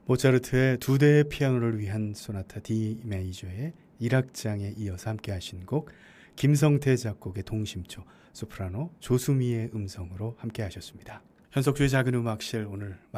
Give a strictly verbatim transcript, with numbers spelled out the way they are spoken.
모차르트의 두 대의 피아노를 위한 소나타 D 메이저의 일 악장에 이어서 함께 하신 곡 김성태 작곡의 동심초, 소프라노 조수미의 음성으로 함께 하셨습니다. 현석주의 작은 음악실 오늘